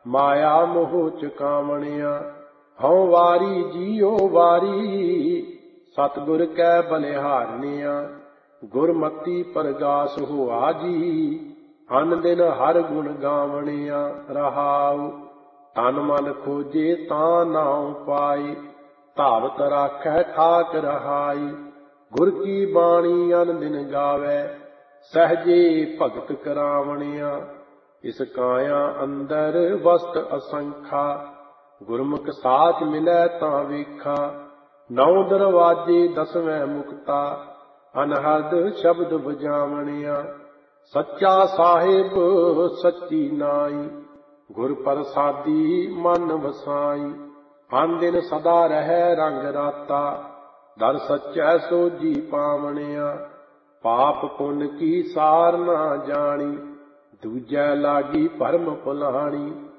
माया मोह चुकावणिया। हऊँ वारी जियो वारी सतगुर कै बलिहारनिया। गुरमति परगास हुआ जी अन दिन हर गुण गावणिया। रहाऊ तन मन खोजे तां नाउ पाई धावत राखै ठाक रहाई। गुर की बाणी अन दिन गावै सहजे भगत करावणिया। इस काया अंदर वस्त असंखा गुरमुख साथ मिलै तां वेखा। नौ दरवाजे दसवें मुक्ता अनहद शब्द बजावणिया। सच्चा साहिब सच्ची नाई गुर प्रसादी मन वसाई। अन दिन सदा रहै रंग राता दर सच्चै सोझी पावणिया। पाप पुन की सार ना जानी दूजै लागी भरम भुलाणी।